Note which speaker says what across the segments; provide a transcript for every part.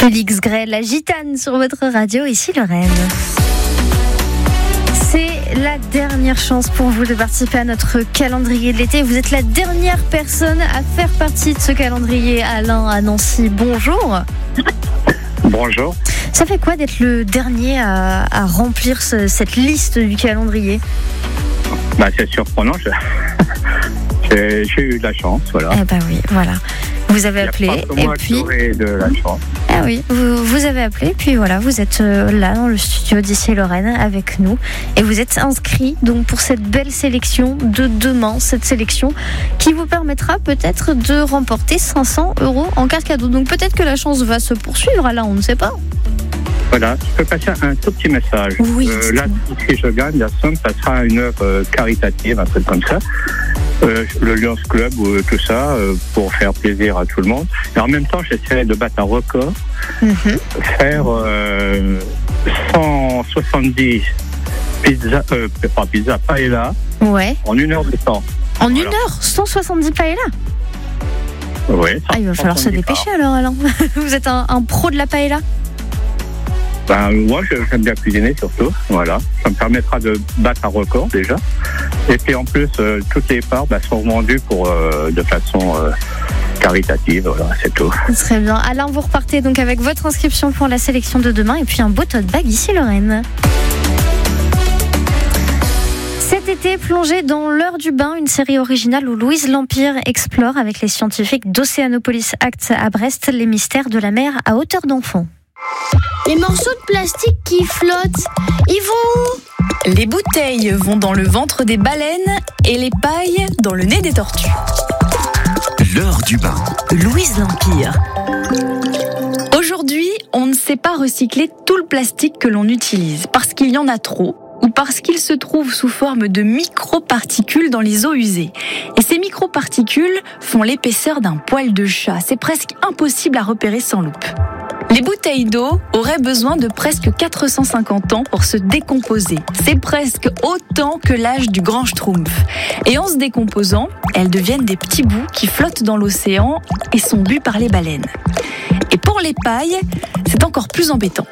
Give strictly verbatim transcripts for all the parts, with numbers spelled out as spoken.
Speaker 1: Félix Gray, la gitane sur votre radio, ici Lorraine. C'est la dernière chance pour vous de participer à notre calendrier de l'été. Vous êtes la dernière personne à faire partie de ce calendrier. Alain à Nancy, bonjour.
Speaker 2: Bonjour.
Speaker 1: Ça fait quoi d'être le dernier à, à remplir ce, cette liste du calendrier ?
Speaker 2: Bah, c'est surprenant. Je... j'ai, j'ai eu de la chance, voilà.
Speaker 1: Eh ben oui, voilà. Vous avez appelé et puis
Speaker 2: de la chance.
Speaker 1: Ah oui, vous, vous avez appelé puis voilà, vous êtes là dans le studio d'Ici Lorraine avec nous et vous êtes inscrit donc pour cette belle sélection de demain, cette sélection qui vous permettra peut-être de remporter cinq cents euros en carte cadeau. Donc peut-être que la chance va se poursuivre, là on ne sait pas.
Speaker 2: Voilà, je peux passer un tout petit message.
Speaker 1: Oui,
Speaker 2: euh, là, si je gagne, la somme passera à une œuvre euh, caritative, un truc comme ça. Euh, le Lions Club ou euh, tout ça, euh, pour faire plaisir à tout le monde. Et en même temps, j'essaierai de battre un record, mm-hmm. faire euh, cent soixante-dix pizzas, euh, pas pizza, paella,
Speaker 1: ouais.
Speaker 2: en une heure de temps.
Speaker 1: En voilà. Une heure, cent soixante-dix paella.
Speaker 2: Oui.
Speaker 1: Ah, il va falloir se dépêcher alors, Alain. Vous êtes un, un pro de la paella?
Speaker 2: Ben, moi, j'aime bien cuisiner surtout. Voilà, ça me permettra de battre un record déjà. Et puis en plus, euh, toutes les parts ben, sont vendues pour euh, de façon euh, caritative. Voilà, c'est tout.
Speaker 1: Très bien. Alain, vous repartez donc avec votre inscription pour la sélection de demain et puis un beau tote bag ici Lorraine. Cet été, plongé dans l'heure du bain, une série originale où Louise Lampire explore avec les scientifiques d'Oceanopolis Act à Brest les mystères de la mer à hauteur d'enfant.
Speaker 3: Les morceaux de plastique qui flottent, ils vont où ?
Speaker 4: Les bouteilles vont dans le ventre des baleines et les pailles dans le nez des tortues.
Speaker 5: L'heure du bain.
Speaker 4: Louise Lampire. Aujourd'hui, on ne sait pas recycler tout le plastique que l'on utilise parce qu'il y en a trop ou parce qu'il se trouve sous forme de microparticules dans les eaux usées. Et ces microparticules font l'épaisseur d'un poil de chat. C'est presque impossible à repérer sans loupe. Les bouteilles d'eau auraient besoin de presque quatre cent cinquante ans pour se décomposer. C'est presque autant que l'âge du grand Schtroumpf. Et en se décomposant, elles deviennent des petits bouts qui flottent dans l'océan et sont bu par les baleines. Et pour les pailles, c'est encore plus embêtant.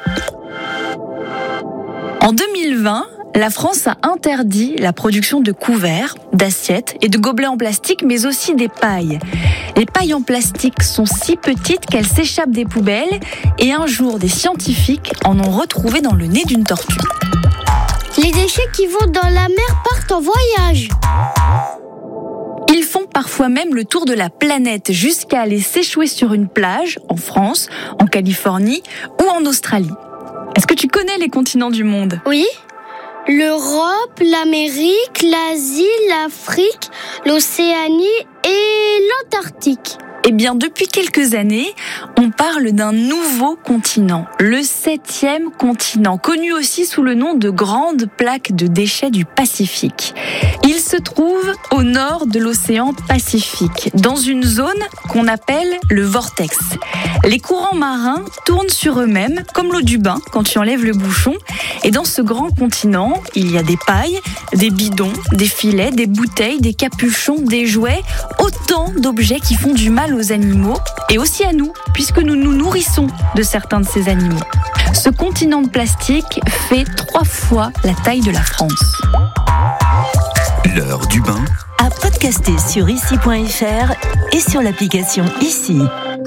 Speaker 4: En deux mille vingt, la France a interdit la production de couverts, d'assiettes et de gobelets en plastique, mais aussi des pailles. Les pailles en plastique sont si petites qu'elles s'échappent des poubelles et un jour, des scientifiques en ont retrouvé dans le nez d'une tortue.
Speaker 3: Les déchets qui vont dans la mer partent en voyage.
Speaker 4: Ils font parfois même le tour de la planète jusqu'à aller s'échouer sur une plage, en France, en Californie ou en Australie. Est-ce que tu connais les continents du monde ?
Speaker 3: Oui. L'Europe, l'Amérique, l'Asie, l'Afrique, l'Océanie et l'Antarctique.
Speaker 4: Eh bien, depuis quelques années, on parle d'un nouveau continent, le septième continent, connu aussi sous le nom de Grande Plaque de déchets du Pacifique. Il se trouve au nord de l'océan Pacifique, dans une zone qu'on appelle le vortex. Les courants marins tournent sur eux-mêmes, comme l'eau du bain quand tu enlèves le bouchon. Et dans ce grand continent, il y a des pailles, des bidons, des filets, des bouteilles, des capuchons, des jouets, autant d'objets qui font du mal aux animaux et aussi à nous, puisque nous nous nourrissons de certains de ces animaux. Ce continent de plastique fait trois fois la taille de la France.
Speaker 5: L'heure du bain.
Speaker 6: À podcaster sur ici point f r et sur l'application Ici.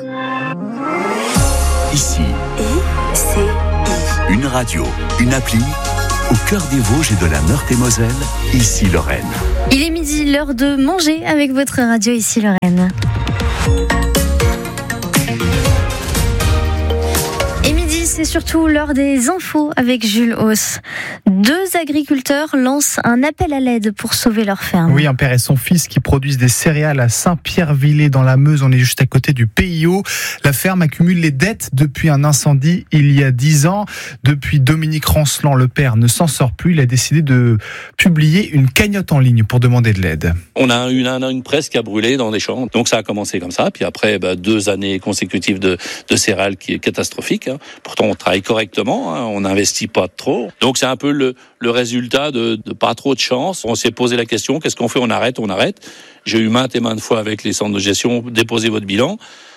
Speaker 5: Ici.
Speaker 6: I-C-I.
Speaker 5: Une radio, une appli, au cœur des Vosges et de la Meurthe-et-Moselle, Ici Lorraine.
Speaker 1: Il est midi, l'heure de manger avec votre radio Ici Lorraine. Et midi, c'est surtout l'heure des infos avec Jules Hauss. Deux agriculteurs lancent un appel à l'aide pour sauver leur ferme.
Speaker 7: Oui, un père et son fils qui produisent des céréales à Saint-Pierre-Villers dans la Meuse. On est juste à côté du P I O. La ferme accumule les dettes depuis un incendie il y a dix ans. Depuis Dominique Rancelan, le père ne s'en sort plus. Il a décidé de publier une cagnotte en ligne pour demander de l'aide.
Speaker 8: On a une, une presse qui a brûlé dans des champs. Donc ça a commencé comme ça. Puis après, bah, deux années consécutives de, de céréales qui est catastrophique. Hein. Pourtant, on travaille correctement. Hein. On n'investit pas trop. Donc c'est un peu le, le résultat de, de pas trop de chance. On s'est posé la question, qu'est-ce qu'on fait ? On arrête, on arrête. J'ai eu maintes et maintes fois avec les centres de gestion, déposez votre bilan.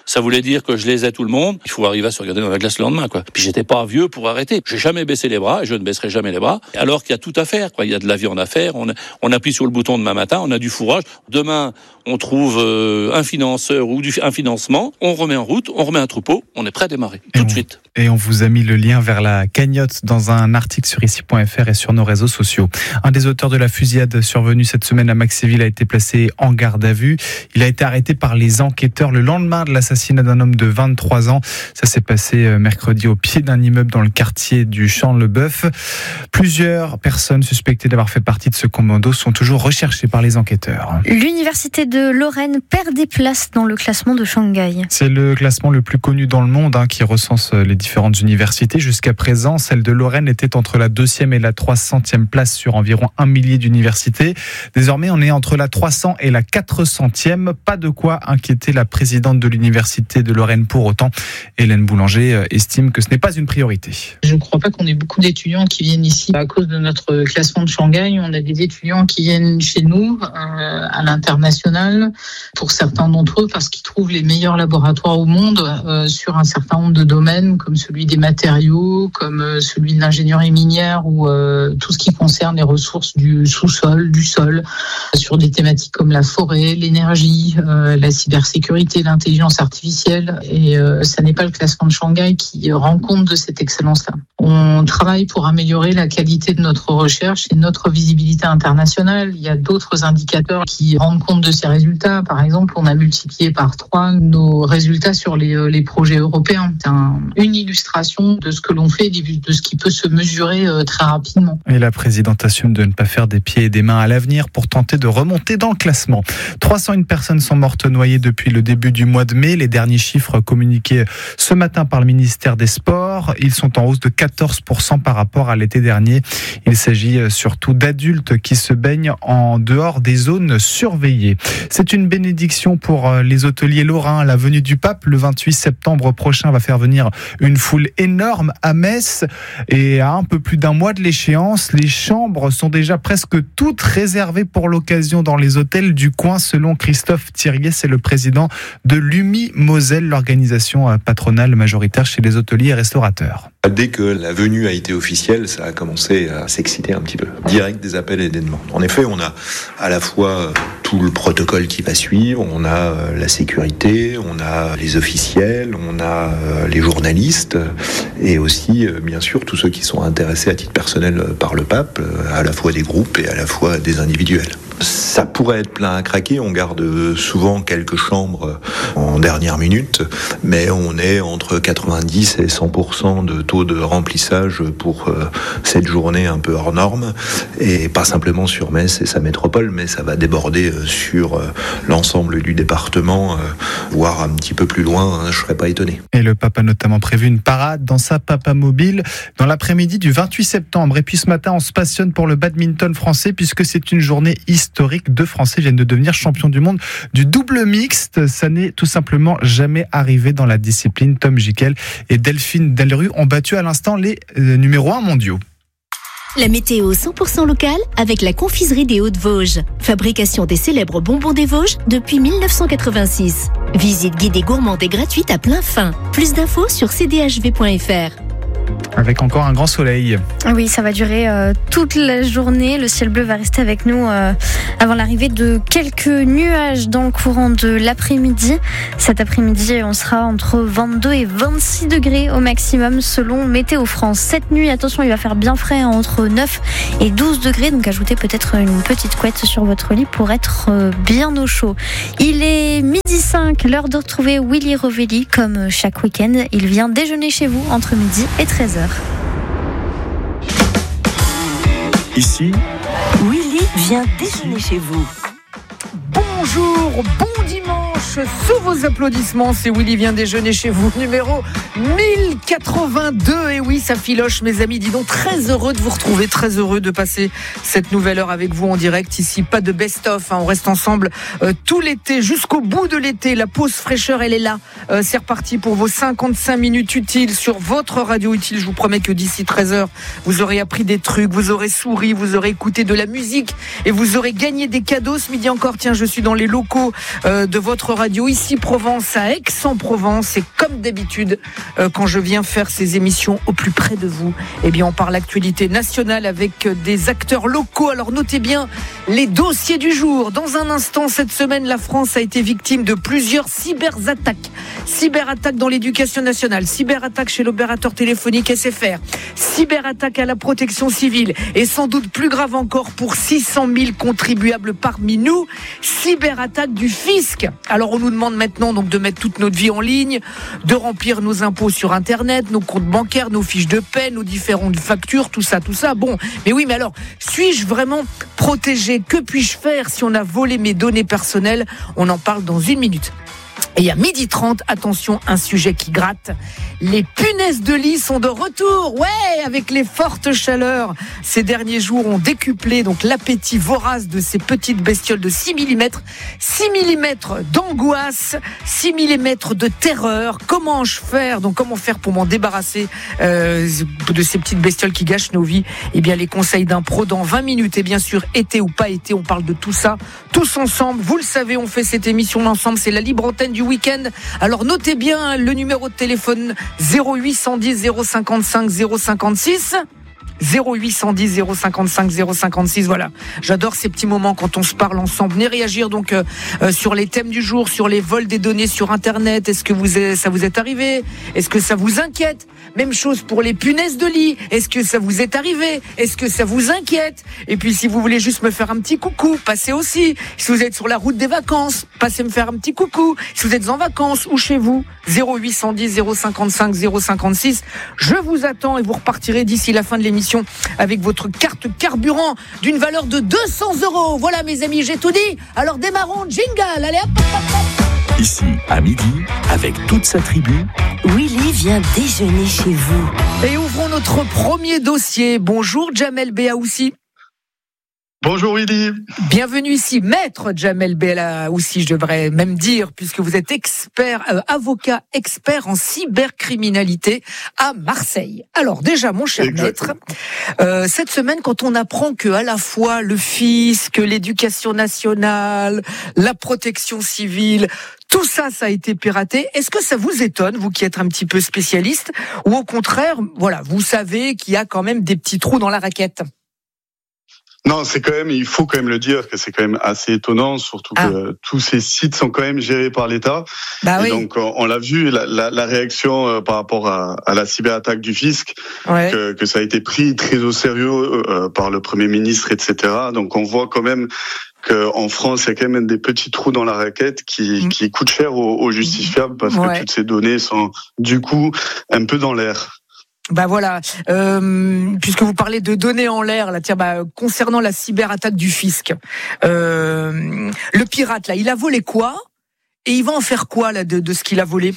Speaker 8: ça voulait dire que je lésais tout le monde. Il faut arriver à se regarder dans la glace le lendemain, quoi. Puis j'étais pas vieux pour arrêter. J'ai jamais baissé les bras et je ne baisserai jamais les bras. Alors qu'il y a tout à faire, quoi. Il y a de la viande à faire. On, on appuie sur le bouton demain matin. On a du fourrage. Demain, on trouve euh, un financeur ou du, un financement. On remet en route. On remet un troupeau. On est prêt à démarrer
Speaker 7: et
Speaker 8: tout
Speaker 7: on,
Speaker 8: de suite.
Speaker 7: Et on vous a mis le lien vers la cagnotte dans un article sur ici point f r et sur nos réseaux sociaux. Un des auteurs de la fusillade survenue cette semaine à Maxéville a été placé en garde à vue. Il a été arrêté par les enquêteurs le lendemain de l'assassinat d'un homme de vingt-trois ans. Ça s'est passé mercredi au pied d'un immeuble dans le quartier du Champ-le-Bœuf. Plusieurs personnes suspectées d'avoir fait partie de ce commando sont toujours recherchées par les enquêteurs.
Speaker 1: L'université de Lorraine perd des places dans le classement de Shanghai.
Speaker 7: C'est le classement le plus connu dans le monde hein, qui recense les différentes universités. Jusqu'à présent, celle de Lorraine était entre la deuxième et la trois centième place sur environ un millier d'universités. Désormais, on est entre la trois cents et la quatre centième. Pas de quoi inquiéter la présidente de l'université de Lorraine pour autant. Hélène Boulanger estime que ce n'est pas une priorité.
Speaker 9: Je ne crois pas qu'on ait beaucoup d'étudiants qui viennent ici à cause de notre classement de Shanghai. On a des étudiants qui viennent chez nous euh, à l'international, pour certains d'entre eux, parce qu'ils trouvent les meilleurs laboratoires au monde euh, sur un certain nombre de domaines, comme celui des matériaux, comme euh, celui de l'ingénierie minière ou euh, tout ce qui concerne les ressources du sous-sol, du sol, sur des thématiques comme la forêt, l'énergie, euh, la cybersécurité, l'intelligence artificielle. Et euh, ça n'est pas le classement de Shanghai qui rend compte de cette excellence-là. On travaille pour améliorer la qualité de notre recherche et notre visibilité internationale. Il y a d'autres indicateurs qui rendent compte de ces résultats. Par exemple, on a multiplié par trois nos résultats sur les, les projets européens. C'est un, une illustration de ce que l'on fait, de ce qui peut se mesurer très rapidement.
Speaker 7: Et la présidente assume de ne pas faire des pieds et des mains à l'avenir pour tenter de remonter dans le classement. trois cent un personnes sont mortes noyées depuis le début du mois de mai. Les derniers chiffres communiqués ce matin par le ministère des Sports, ils sont en hausse de quatorze pour cent par rapport à l'été dernier. Il s'agit surtout d'adultes qui se baignent en dehors des zones surveillées. C'est une bénédiction pour les hôteliers lorrains. La venue du pape le vingt-huit septembre prochain va faire venir une foule énorme à Metz. Et à un peu plus d'un mois de l'échéance, les chambres sont déjà presque toutes réservées pour l'occasion dans les hôtels du coin, selon Christophe Thirier, c'est le président de l'U M I Moselle, l'organisation patronale majoritaire chez les hôteliers et restaurateurs.
Speaker 10: Dès que la venue a été officielle, ça a commencé à s'exciter un petit peu. Direct des appels et des demandes. En effet, on a à la fois tout le protocole qui va suivre, on a la sécurité, on a les officiels, on a les journalistes et aussi, bien sûr, tous ceux qui sont intéressés à titre personnel par le pape, à la fois des groupes et à la fois des individuels. Ça pourrait être plein à craquer, on garde souvent quelques chambres en dernière minute, mais on est entre quatre-vingt-dix et cent pour cent de taux de remplissage pour cette journée un peu hors norme, et pas simplement sur Metz et sa métropole, mais ça va déborder sur l'ensemble du département, voire un petit peu plus loin, je serais pas étonné.
Speaker 7: Et le pape a notamment prévu une parade dans sa Papamobile dans l'après-midi du vingt-huit septembre. Et puis ce matin, on se passionne pour le badminton français puisque c'est une journée historique. Deux Français viennent de devenir champions du monde du double mixte. Ça n'est tout simplement jamais arrivé dans la discipline. Tom Gickel et Delphine Delru ont battu à l'instant les euh, numéros un mondiaux.
Speaker 11: La météo cent pour cent locale avec la confiserie des Hauts-de-Vosges. Fabrication des célèbres bonbons des Vosges depuis mille neuf cent quatre-vingt-six. Visite guidée gourmande et gratuite à plein fin. Plus d'infos sur c d h v point f r.
Speaker 7: Avec encore un grand soleil.
Speaker 1: Oui, ça va durer euh, toute la journée. Le ciel bleu va rester avec nous euh, avant l'arrivée de quelques nuages dans le courant de l'après-midi. Cet après-midi, on sera entre vingt-deux et vingt-six degrés au maximum selon Météo France. Cette nuit, attention, il va faire bien frais, hein, entre neuf et douze degrés. Donc ajoutez peut-être une petite couette sur votre lit pour être euh, bien au chaud. Il est midi cinq, l'heure de retrouver Willy Rovelli. Comme chaque week-end, il vient déjeuner chez vous entre midi et treize heures.
Speaker 5: Ici,
Speaker 6: Willy vient déjeuner chez vous.
Speaker 12: Bonjour, bon dimanche, sous vos applaudissements, c'est Willy vient déjeuner chez vous, numéro mille quatre-vingt-deux. Et oui, ça filoche, mes amis, dis donc, très heureux de vous retrouver, très heureux de passer cette nouvelle heure avec vous en direct ici. Pas de best-of, hein, on reste ensemble euh, tout l'été, jusqu'au bout de l'été. La pause fraîcheur, elle est là. Euh, c'est reparti pour vos cinquante-cinq minutes utiles sur votre radio utile. Je vous promets que d'ici treize heures, vous aurez appris des trucs, vous aurez souri, vous aurez écouté de la musique et vous aurez gagné des cadeaux ce midi encore. Tiens, je suis dans dans les locaux euh, de votre radio, ici Provence, à Aix-en-Provence. Et comme d'habitude, euh, quand je viens faire ces émissions au plus près de vous, eh bien, on parle actualité nationale avec des acteurs locaux. Alors notez bien les dossiers du jour. Dans un instant, cette semaine, la France a été victime de plusieurs cyberattaques. Cyberattaques dans l'éducation nationale, cyberattaques chez l'opérateur téléphonique S F R, cyberattaques à la protection civile et sans doute plus grave encore pour six cent mille contribuables parmi nous, cyberattaque du fisc. Alors on nous demande maintenant donc de mettre toute notre vie en ligne, de remplir nos impôts sur Internet, nos comptes bancaires, nos fiches de paie, nos différentes factures, tout ça, tout ça. Bon, mais oui, mais alors, suis-je vraiment protégé? Que puis-je faire si on a volé mes données personnelles? On en parle dans une minute. Et à midi trente, attention, un sujet qui gratte. Les punaises de lit sont de retour. Ouais, avec les fortes chaleurs. Ces derniers jours ont décuplé donc l'appétit vorace de ces petites bestioles de six millimètres. six millimètres d'angoisse, six millimètres de terreur. Comment je faire? Donc comment faire pour m'en débarrasser euh, de ces petites bestioles qui gâchent nos vies? Eh bien, les conseils d'un pro dans vingt minutes. Et bien sûr, été ou pas été, on parle de tout ça. Tous ensemble, vous le savez, on fait cette émission ensemble. C'est la libre antenne du week-end. Alors notez bien le numéro de téléphone zéro huit cent dix zéro cinquante-cinq zéro cinquante-six. zéro huit cent dix zéro cinquante-cinq zéro cinquante-six. Voilà, j'adore ces petits moments quand on se parle ensemble. Venez réagir donc euh, euh, sur les thèmes du jour, sur les vols des données sur Internet. Est-ce que vous est, ça vous est arrivé? Est-ce que ça vous inquiète? Même chose pour les punaises de lit. Est-ce que ça vous est arrivé? Est-ce que ça vous inquiète? Et puis si vous voulez juste me faire un petit coucou, passez aussi. Si vous êtes sur la route des vacances, passez me faire un petit coucou. Si vous êtes en vacances ou chez vous, zéro huit cent dix zéro cinquante-cinq zéro cinquante-six. Je vous attends et vous repartirez d'ici la fin de l'émission avec votre carte carburant d'une valeur de deux cents euros. Voilà mes amis, j'ai tout dit. Alors démarrons, jingle. Allez hop, hop, hop.
Speaker 5: Ici, à midi, avec toute sa tribu,
Speaker 6: Willy vient déjeuner chez vous.
Speaker 12: Et ouvrons notre premier dossier. Bonjour Jamel Beaoussi.
Speaker 13: Bonjour Willy.
Speaker 12: Bienvenue ici, maître Jamel Beaoussi, je devrais même dire, puisque vous êtes expert, euh, avocat expert en cybercriminalité à Marseille. Alors déjà, mon cher Exactement. maître, euh, cette semaine, quand on apprend que à la fois le fisc, l'éducation nationale, la protection civile, tout ça, ça a été piraté. Est-ce que ça vous étonne, vous qui êtes un petit peu spécialiste, ou au contraire, voilà, vous savez qu'il y a quand même des petits trous dans la raquette?
Speaker 13: Non, c'est quand même, il faut quand même le dire que c'est quand même assez étonnant, surtout ah. que tous ces sites sont quand même gérés par l'État. Bah et oui. Donc, on, on l'a vu, la, la, la réaction euh, par rapport à, à la cyberattaque du fisc, ouais. que, que ça a été pris très au sérieux euh, par le Premier ministre, et cetera. Donc, on voit quand même qu'en France, il y a quand même des petits trous dans la raquette qui, mmh. qui coûtent cher aux, aux justifiables parce ouais. que toutes ces données sont, du coup, un peu dans l'air.
Speaker 12: Bah voilà, euh, puisque vous parlez de données en l'air, là, tiens, bah, concernant la cyberattaque du fisc, euh, le pirate là, il a volé quoi? Et il va en faire quoi là de, de ce qu'il a volé?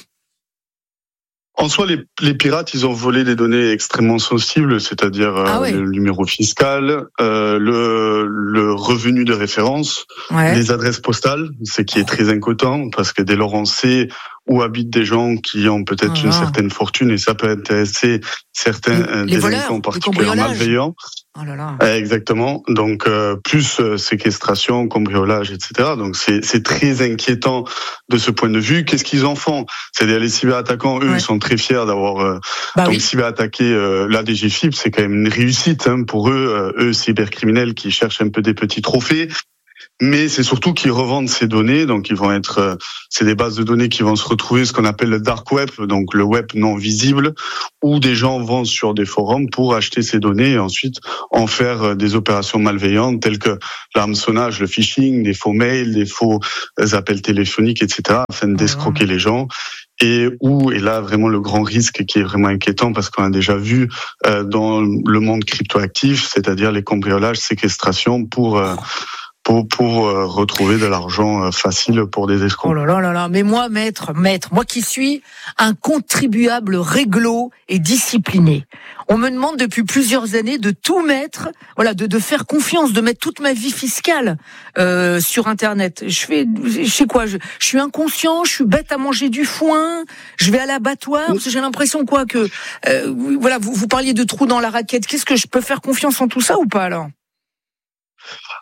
Speaker 13: En soi, les, les pirates, ils ont volé des données extrêmement sensibles, c'est-à-dire ah ouais. euh, le numéro fiscal, euh, le, le revenu de référence, ouais. les adresses postales, ce qui est très inquiétant parce que dès lors on sait où habitent des gens qui ont peut-être ah, une ah. certaine fortune et ça peut intéresser certains
Speaker 12: les,
Speaker 13: délinquants
Speaker 12: les
Speaker 13: particulièrement malveillants.
Speaker 12: Oh là là.
Speaker 13: Exactement. Donc euh, plus euh, séquestration, cambriolage, et cetera. Donc c'est c'est très inquiétant de ce point de vue. Qu'est-ce qu'ils en font? C'est-à-dire les cyberattaquants, eux, ouais. ils sont très fiers d'avoir euh, bah donc oui. cyberattaqué euh, la D G F I P. C'est quand même une réussite hein, pour eux, euh, eux cybercriminels qui cherchent un peu des petits trophées. Mais c'est surtout qu'ils revendent ces données, donc ils vont être, euh, c'est des bases de données qui vont se retrouver, ce qu'on appelle le dark web, donc le web non visible, où des gens vont sur des forums pour acheter ces données et ensuite en faire des opérations malveillantes telles que l'hameçonnage, le phishing, des faux mails, des faux appels téléphoniques, et cetera, afin d'escroquer les gens. Et où est là vraiment le grand risque qui est vraiment inquiétant parce qu'on a déjà vu euh, dans le monde cryptoactif, c'est-à-dire les cambriolages, séquestrations pour euh, pour pour euh, retrouver de l'argent euh, facile pour des escrocs.
Speaker 12: Oh là là là là, mais moi maître, maître, moi qui suis un contribuable réglo et discipliné. On me demande depuis plusieurs années de tout mettre, voilà, de de faire confiance, de mettre toute ma vie fiscale euh, sur internet. Je fais je sais quoi, je, je suis inconscient, je suis bête à manger du foin, je vais à l'abattoir parce que j'ai l'impression quoi que euh, voilà, vous vous parliez de trous dans la raquette. Qu'est-ce que je peux faire confiance en tout ça ou pas alors?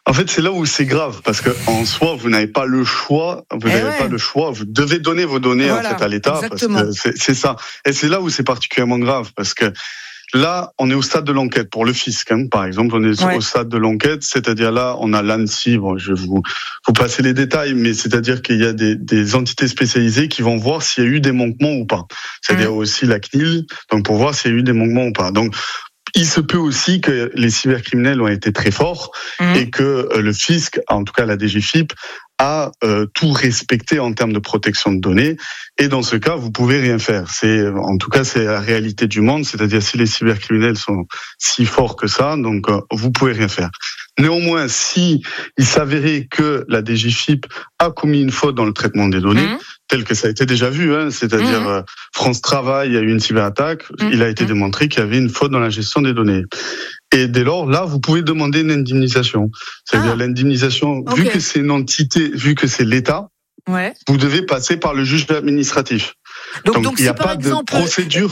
Speaker 13: En fait, c'est là où c'est grave, parce que en soi, vous n'avez pas le choix. Vous n'avez
Speaker 12: ouais.
Speaker 13: pas le choix. Vous devez donner vos données voilà, en fait à l'État,
Speaker 12: exactement.
Speaker 13: parce que c'est, c'est ça. Et c'est là où c'est particulièrement grave, parce que là, on est au stade de l'enquête pour le fisc, hein, par exemple. On est ouais. au stade de l'enquête, c'est-à-dire là, on a l'ANSSI. Bon, je vais vous vous passer les détails, mais c'est-à-dire qu'il y a des, des entités spécialisées qui vont voir s'il y a eu des manquements ou pas. C'est-à-dire mmh. aussi la C N I L, donc pour voir s'il y a eu des manquements ou pas. Donc il se peut aussi que les cybercriminels ont été très forts mmh. et que le fisc, en tout cas la D G F I P, a euh, tout respecté en termes de protection de données. Et dans ce cas, vous pouvez rien faire. C'est, en tout cas, c'est la réalité du monde. C'est-à-dire, si les cybercriminels sont si forts que ça, donc euh, vous pouvez rien faire. Néanmoins, si il s'avérait que la D G F I P a commis une faute dans le traitement des données, mmh. tel que ça a été déjà vu, hein, c'est-à-dire mmh. euh, France Travail a eu une cyberattaque, mmh. il a été démontré qu'il y avait une faute dans la gestion des données. Et dès lors, là, vous pouvez demander une indemnisation. C'est-à-dire ah. l'indemnisation, okay. vu que c'est une entité, vu que c'est l'État, ouais. vous devez passer par le juge administratif.
Speaker 12: Donc,
Speaker 13: donc,
Speaker 12: donc
Speaker 13: il n'y a
Speaker 12: pas
Speaker 13: exemple, de procédure.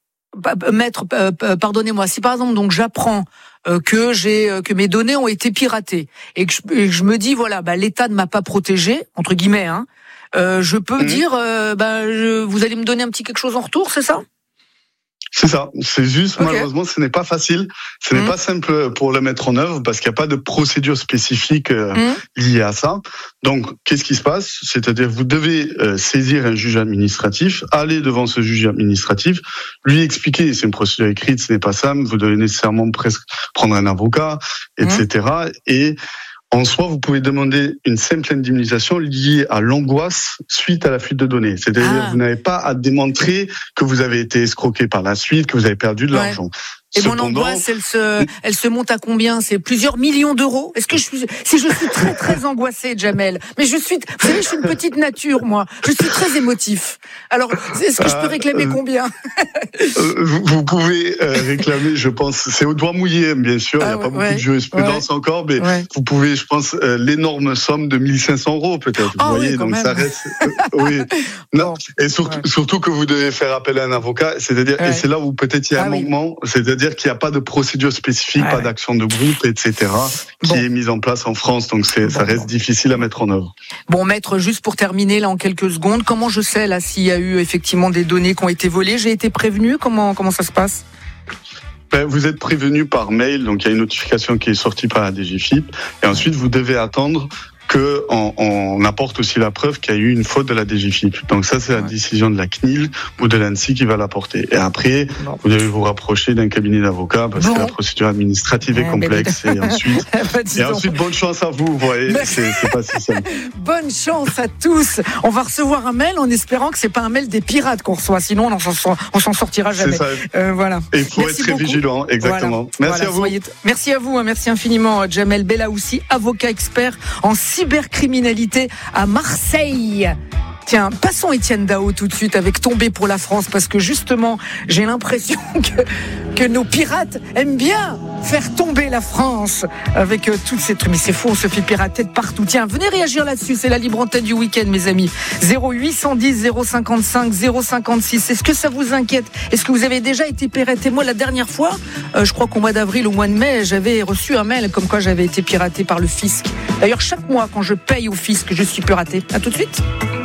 Speaker 12: Maître, euh, pardonnez-moi, si par exemple, donc j'apprends euh, que j'ai euh, que mes données ont été piratées et que je, et que je me dis voilà, bah l'État ne m'a pas protégé entre guillemets, hein, euh, je peux mmh. dire euh, bah je, vous allez me donner un petit quelque chose en retour, c'est ça?
Speaker 13: C'est ça, c'est juste, okay. malheureusement, ce n'est pas facile, ce n'est mmh. pas simple pour le mettre en œuvre parce qu'il n'y a pas de procédure spécifique euh, mmh. liée à ça. Donc, qu'est-ce qui se passe? C'est-à-dire, vous devez euh, saisir un juge administratif, aller devant ce juge administratif, lui expliquer, c'est une procédure écrite, ce n'est pas simple, vous devez nécessairement presque prendre un avocat, et cetera. Mmh. Et en soi, vous pouvez demander une simple indemnisation liée à l'angoisse suite à la fuite de données. C'est-à-dire que ah. vous n'avez pas à démontrer que vous avez été escroqué par la suite, que vous avez perdu de ouais. l'argent.
Speaker 12: Et Cependant, mon angoisse, elle se, elle se monte à combien? C'est plusieurs millions d'euros. Est-ce que je suis, si je suis très très angoissé, Jamel, mais je suis, vous savez, je suis une petite nature, moi. Je suis très émotif. Alors, est-ce que je peux réclamer combien?
Speaker 13: vous, vous pouvez euh, réclamer, je pense, c'est au doigt mouillé, bien sûr. Ah, il n'y a pas ouais, beaucoup de jurisprudence ouais. encore, mais ouais. vous pouvez, je pense, euh, l'énorme somme de mille cinq cents euros peut-être.
Speaker 12: Oh,
Speaker 13: vous voyez,
Speaker 12: oui,
Speaker 13: donc
Speaker 12: même.
Speaker 13: ça reste. Euh, oui. Non. Et surtout, ouais. surtout que vous devez faire appel à un avocat. C'est-à-dire, ouais. et c'est là où peut-être il y a ah, un oui. manquement. C'est-à-dire dire qu'il n'y a pas de procédure spécifique, ouais. pas d'action de groupe, et cetera, qui bon. est mise en place en France. Donc c'est, bon, ça reste bon. difficile à mettre en œuvre.
Speaker 12: Bon, maître, juste pour terminer là en quelques secondes, comment je sais là s'il y a eu effectivement des données qui ont été volées? J'ai été prévenu. Comment comment ça se passe?
Speaker 13: Ben, vous êtes prévenu par mail, donc il y a une notification qui est sortie par la D G F I P, et ensuite vous devez attendre que on, on apporte aussi la preuve qu'il y a eu une faute de la D G F I P. Donc ça, c'est la ouais. décision de la C N I L ou de l'ANSSI qui va l'apporter. Et après, bon. vous devez vous rapprocher d'un cabinet d'avocats parce bon. que la procédure administrative ouais, est complexe. Et ensuite, et ensuite, bonne chance à vous. Vous voyez, c'est, c'est pas si simple.
Speaker 12: Bonne chance à tous. On va recevoir un mail en espérant que c'est pas un mail des pirates qu'on reçoit. Sinon, on s'en, on s'en sortira jamais. C'est ça. Euh, voilà.
Speaker 13: Et il faut merci être très beaucoup. vigilant. Exactement. Voilà. Merci voilà, à vous.
Speaker 12: Soyez... Merci à vous. Merci infiniment, Jamel Belaoussi, avocat expert en cybercriminalité à Marseille. Tiens, passons Étienne Dao tout de suite avec Tomber pour la France, parce que justement, j'ai l'impression que, que nos pirates aiment bien faire tomber la France avec euh, toutes ces trucs. Mais c'est faux, on se fait pirater de partout. Tiens, venez réagir là-dessus, c'est la libre antenne du week-end, mes amis. zéro huit cent dix zéro cinquante-cinq zéro cinquante-six. Est-ce que ça vous inquiète? Est-ce que vous avez déjà été piraté? Moi, la dernière fois, euh, je crois qu'au mois d'avril, au mois de mai, j'avais reçu un mail comme quoi j'avais été piraté par le fisc. D'ailleurs, chaque mois, quand je paye au fisc, je suis piraté. À tout de suite.